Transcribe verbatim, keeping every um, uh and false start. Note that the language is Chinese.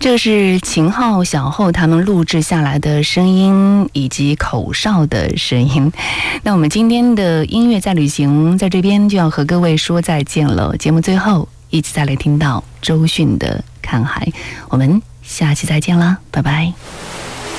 这是秦昊、小后他们录制下来的声音以及口哨的声音。那我们今天的音乐在旅行在这边就要和各位说再见了。节目最后一起再来听到周迅的《看海》，我们下期再见啦，拜拜。